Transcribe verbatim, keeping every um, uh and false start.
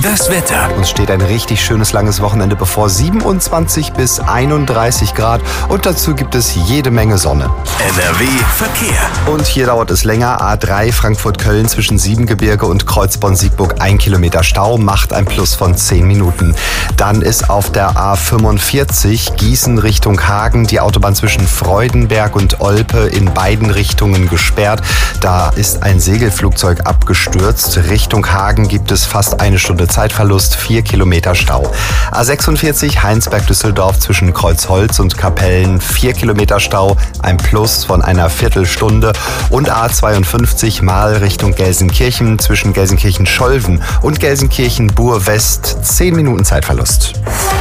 Das Wetter. Uns steht ein richtig schönes langes Wochenende bevor, siebenundzwanzig bis einunddreißig Grad und dazu gibt es jede Menge Sonne. N R W Verkehr. Und hier dauert es länger. A drei Frankfurt-Köln zwischen Siebengebirge und Kreuzborn-Siegburg ein Kilometer Stau, macht ein Plus von zehn Minuten. Dann ist auf der A fünfundvierzig Gießen Richtung Hagen die Autobahn zwischen Freudenberg und Olpe in beiden Richtungen gesperrt. Da ist ein Segelflugzeug abgestürzt. Richtung Hagen gibt es fast eine Stunde Zeitverlust, vier Kilometer Stau. A sechsundvierzig Heinsberg-Düsseldorf zwischen Kreuzholz und Kapellen, vier Kilometer Stau, ein Plus von einer Viertelstunde. Und A zweiundfünfzig Mahl Richtung Gelsenkirchen zwischen Gelsenkirchen-Scholven und Gelsenkirchen-Bur-West, zehn Minuten Zeitverlust.